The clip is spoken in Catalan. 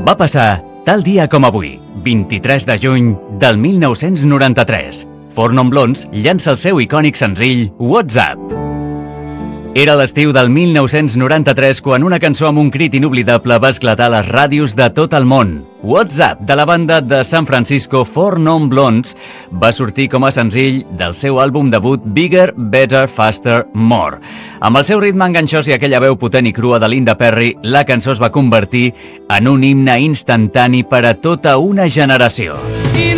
Va passar tal dia com avui, 23 de juny del 1993. Four Non Blondes llança el seu icònic senzill What's Up. Era l'estiu del 1993 quan una cançó amb un crit inoblidable va esclatar a les ràdios de tot el món. What's Up, de la banda de San Francisco Four Non Blondes, va sortir com a senzill del seu àlbum debut Bigger, Better, Faster, More. Amb el seu ritme enganxós i aquella veu potent i crua de Linda Perry, la cançó es va convertir en un himne instantani per a tota una generació.